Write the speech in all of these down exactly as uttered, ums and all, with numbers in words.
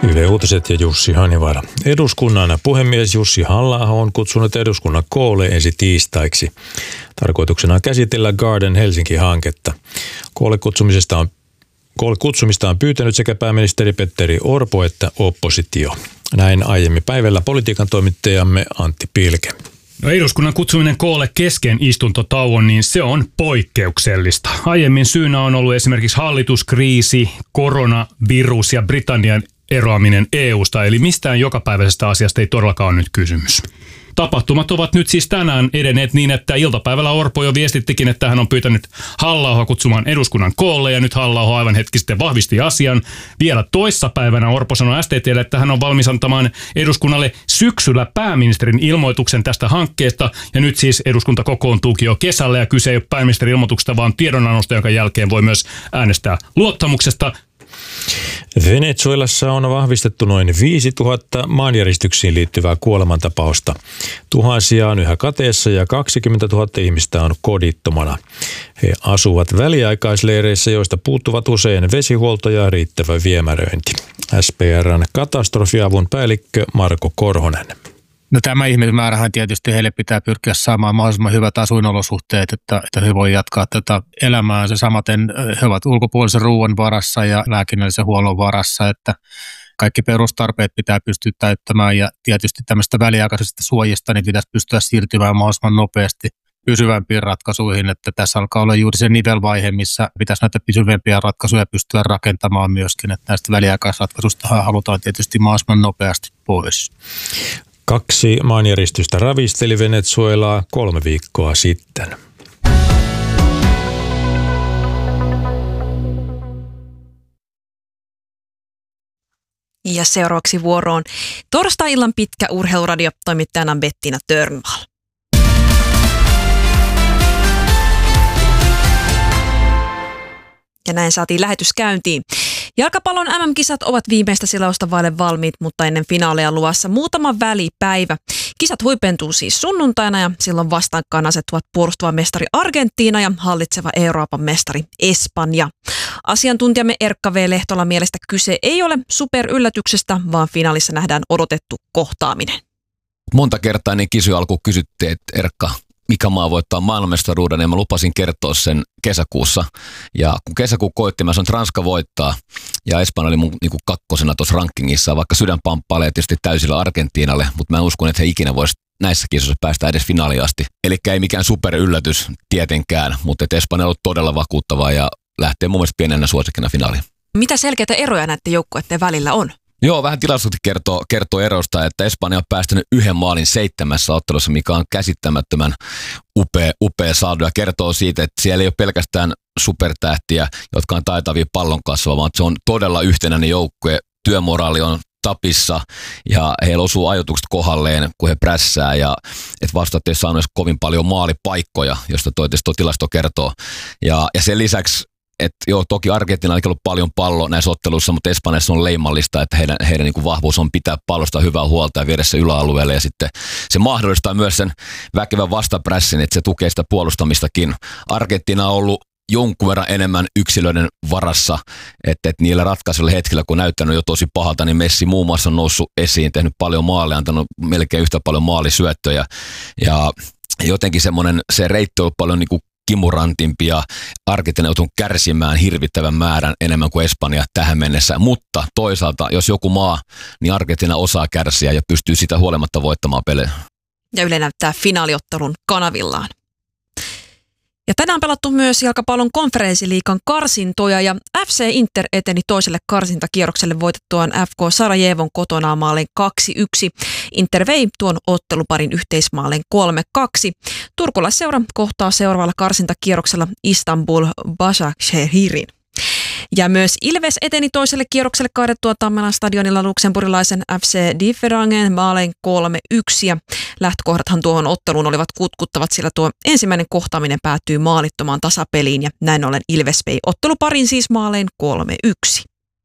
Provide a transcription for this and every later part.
Yle Uutiset ja Jussi Hanivaara. Eduskunnan puhemies Jussi Halla-aho on kutsunut eduskunnan koolle ensi tiistaiksi. Tarkoituksena on käsitellä Garden Helsinki-hanketta. Koolle kutsumisesta on, koolle kutsumista on pyytänyt sekä pääministeri Petteri Orpo että oppositio. Näin aiemmin päivällä politiikan toimittajamme Antti Pilke. No eduskunnan kutsuminen koolle kesken istuntotauon, niin se on poikkeuksellista. Aiemmin syynä on ollut esimerkiksi hallituskriisi, koronavirus ja Britannian eroaminen E U:sta, eli mistään jokapäiväisestä asiasta ei todellakaan ole nyt kysymys. Tapahtumat ovat nyt siis tänään edenneet niin, että iltapäivällä Orpo jo viestittikin, että hän on pyytänyt Halla-ahoa kutsumaan eduskunnan koolle, ja nyt Halla-aho aivan hetki sitten vahvisti asian. Vielä toissapäivänä Orpo sanoi S T T:lle, että hän on valmis antamaan eduskunnalle syksyllä pääministerin ilmoituksen tästä hankkeesta, ja nyt siis eduskunta kokoontuukin jo kesällä, ja kyse ei ole pääministerin ilmoituksesta, vaan tiedonannosta, jonka jälkeen voi myös äänestää luottamuksesta. Venezuelassa on vahvistettu noin viisituhatta maanjäristyksiin liittyvää kuolemantapausta. Tuhansia on yhä kateessa ja kaksikymmentätuhatta ihmistä on kodittomana. He asuvat väliaikaisleireissä, joista puuttuvat usein vesihuolto ja riittävä viemäröinti. S P R:n katastrofiavun päällikkö Marko Korhonen. No tämä ihmismäärähän tietysti heille pitää pyrkiä saamaan mahdollisimman hyvät asuinolosuhteet, että, että he voi jatkaa tätä elämäänsä. Samaten he ovat ulkopuolisen ruoan varassa ja lääkinnällisen huollon varassa, että kaikki perustarpeet pitää pystyä täyttämään ja tietysti tämmöistä väliaikaisesta suojista niin pitäisi pystyä siirtymään mahdollisimman nopeasti pysyvämpiin ratkaisuihin, että tässä alkaa olla juuri se nivelvaihe, missä pitäisi näitä pysyvämpiä ratkaisuja pystyä rakentamaan myöskin, että näistä väliaikaisratkaisuista halutaan tietysti mahdollisimman nopeasti pois. Kaksi maanjäristystä ravisteli Venezuelaa kolme viikkoa sitten. Ja seuraavaksi vuoroon torstai-illan pitkä urheiluradio toimittajana Bettina Törnvall. Ja näin saatiin lähetys käyntiin. Jalkapallon M M-kisat ovat viimeistä silausta vaille valmiit, mutta ennen finaaleja luvassa muutama välipäivä. Kisat huipentuu siis sunnuntaina ja silloin vastakkain asettuvat puolustava mestari Argentiina ja hallitseva Euroopan mestari Espanja. Asiantuntijamme Erkka V. Lehtola mielestä kyse ei ole superyllätyksestä, vaan finaalissa nähdään odotettu kohtaaminen. Monta kertaa niin kisojen alkuun kysyttiin, että Erkka, mikä maa voittaa maailmanmestaruuden, ja mä lupasin kertoa sen kesäkuussa. Ja kun kesäkuu koitti, mä sanoin, että Ranska voittaa, ja Espanja oli mun niin kuin kakkosena tuossa rankingissa, vaikka sydän pamppailee tietysti täysillä Argentiinalle, mutta mä en uskon, että he ikinä voisi näissä kisoissa päästä edes finaaliin asti. Eli ei mikään superyllätys tietenkään, mutta Espanja on ollut todella vakuuttavaa ja lähtee mun mielestä pienenä suosikkina finaaliin. Mitä selkeitä eroja näiden joukkueiden välillä on? Joo, vähän tilastosti kertoo, kertoo erosta, että Espanja on päästänyt yhden maalin seitsemässä ottelussa, mikä on käsittämättömän upea, upea saldo, ja kertoo siitä, että siellä ei ole pelkästään supertähtiä, jotka on taitavia pallon kasvaa, vaan se on todella yhtenäinen joukkue, työmoraali on tapissa ja heillä osuu ajoitukset kohdalleen, kun he prässää, ja että vastaat ei saanut kovin paljon maalipaikkoja, josta toi, toi tilasto kertoo. Ja, ja sen lisäksi että joo, toki Argentiina on ollut paljon pallo näissä otteluissa, mutta Espanjassa on leimallista, että heidän, heidän niin kuin vahvuus on pitää pallosta hyvää huolta ja viedä se yläalueelle, ja sitten se mahdollistaa myös sen väkevän vastaprässin, että se tukee sitä puolustamistakin. Argentiina on ollut jonkun verran enemmän yksilöiden varassa, että, että niillä ratkaisuilla hetkillä, kun näyttänyt jo tosi pahalta, niin Messi muun muassa on noussut esiin, tehnyt paljon maaleja, antanut melkein yhtä paljon maalisyöttöjä, ja jotenkin semmoinen, se reitti on paljon niin kuin kimurantimpi, ja Argentiina joutuu kärsimään hirvittävän määrän enemmän kuin Espanja tähän mennessä, mutta toisaalta jos joku maa, niin Argentiina osaa kärsiä ja pystyy sitä huolimatta voittamaan pelejä. Ja Yle näyttää finaaliottelun kanavillaan. Ja tänään pelattu myös jalkapallon konferenssiliigan karsintoja, ja F C Inter eteni toiselle karsintakierrokselle voitettuaan F K Sarajevon kotona maalin kaksi yksi. Inter vei tuon otteluparin yhteismaalin kolme kaksi. Turkulaisseura kohtaa seuraavalla karsintakierroksella Istanbul Başakşehir'in. Ja myös Ilves eteni toiselle kierrokselle kaadettua Tammelan stadionilla luksemburilaisen F C Differangen maalein kolme yksi. Ja lähtökohdathan tuohon otteluun olivat kutkuttavat, sillä tuo ensimmäinen kohtaaminen päättyy maalittomaan tasapeliin, ja näin ollen Ilves vei otteluparin siis maalein kolme yksi.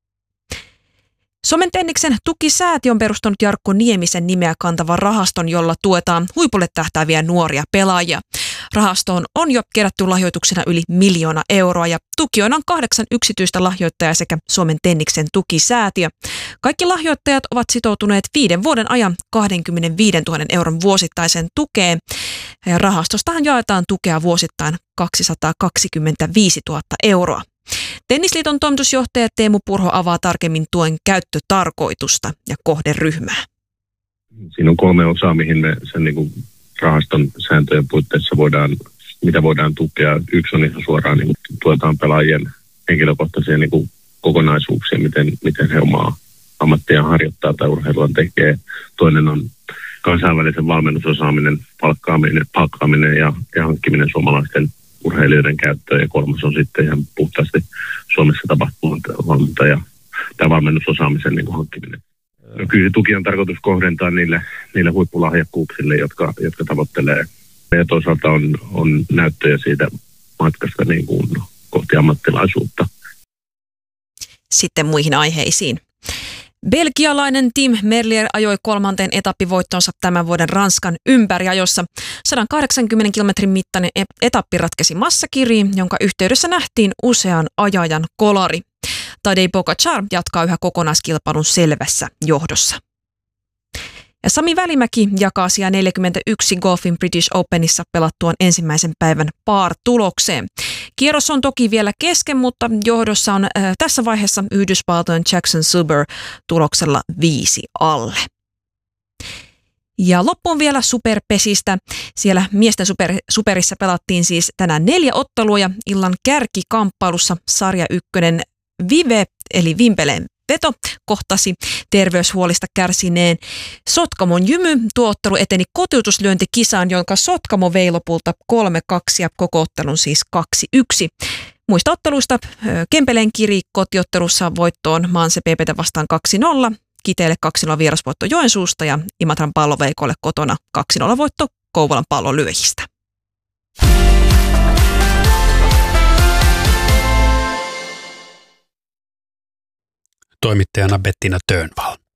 Suomen Tenniksen tukisäätiö on perustanut Jarkko Niemisen nimeä kantavan rahaston, jolla tuetaan huipulle tähtääviä nuoria pelaajia. Rahastoon on jo kerätty lahjoituksena yli miljoona euroa ja tukijoina on kahdeksan yksityistä lahjoittajaa sekä Suomen Tenniksen tukisäätiö. Kaikki lahjoittajat ovat sitoutuneet viiden vuoden ajan kaksikymmentäviisituhatta euron vuosittaisen tukeen. Rahastostahan jaetaan tukea vuosittain kaksisataakaksikymmentäviisituhatta euroa. Tennisliiton toimitusjohtaja Teemu Purho avaa tarkemmin tuen käyttötarkoitusta ja kohderyhmää. Siinä on kolme osaa, mihin me sen niin kuin rahaston sääntöjen puitteissa voidaan, mitä voidaan tukea. Yksi on ihan suoraan, niin kuin tuetaan pelaajien henkilökohtaisia niin kuin kokonaisuuksia, miten, miten he omaa ammattia harjoittaa tai urheilua tekee. Toinen on kansainvälisen valmennusosaaminen, palkkaaminen, palkkaaminen ja, ja hankkiminen suomalaisten urheilijoiden käyttöön. Ja kolmas on sitten ihan puhtaasti Suomessa tapahtunut valmentaja tai valmennusosaamisen niin kuin hankkiminen. No kyllä se tuki on tarkoitus kohdentaa niille, niille huippulahjakkuuksille, jotka, jotka tavoittelee. Ja toisaalta on, on näyttöjä siitä matkasta niin kuin kohti ammattilaisuutta. Sitten muihin aiheisiin. Belgialainen Tim Merlier ajoi kolmanteen etappivoittonsa tämän vuoden Ranskan ympäriajossa. sata kahdeksankymmentä kilometrin mittainen etappi ratkesi massakiriin, jonka yhteydessä nähtiin usean ajajan kolari. Tadej Pogačar jatkaa yhä kokonaiskilpailun selvässä johdossa. Ja Sami Välimäki jakaa sijaa neljäkymmentäyksi golfin British Openissa pelattuaan ensimmäisen päivän par-tulokseen. Kierros on toki vielä kesken, mutta johdossa on äh, tässä vaiheessa Yhdysvaltojen Jackson Suber tuloksella viisi alle. Ja loppuun vielä superpesistä. Siellä miesten super, superissa pelattiin siis tänään neljä ottelua ja illan kärkikamppailussa sarja ykkönen Vive eli Vimpeleen veto kohtasi terveyshuolista kärsineen Sotkamon Jymy. Tuo ottelu eteni kotiutuslyöntikisaan, jonka Sotkamo vei lopulta kolme kaksi ja koko ottelun siis kaksi yksi. Muista otteluista Kempeleen kiri kotiottelussa voittoon Manse P P:tä vastaan kaksi nolla, Kiteelle kaksi nolla vierasvoitto Joensuusta ja Imatran palloveikolle kotona kaksi nolla voitto Kouvolan Pallonlyöjistä. Toimittajana Bettina Tönvall.